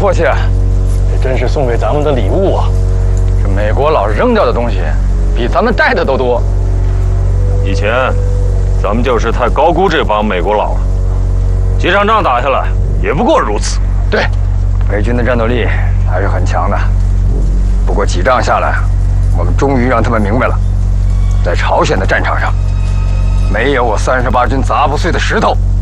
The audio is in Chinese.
阔气啊！这真是送给咱们的礼物啊！这美国佬扔掉的东西，比咱们带的都多。 以前，咱们就是太高估这帮美国佬了。几场仗打下来，也不过如此。 对，美军的战斗力还是很强的。不过几仗下来，我们终于让他们明白了，在朝鲜的战场上，没有我38军砸不碎的石头。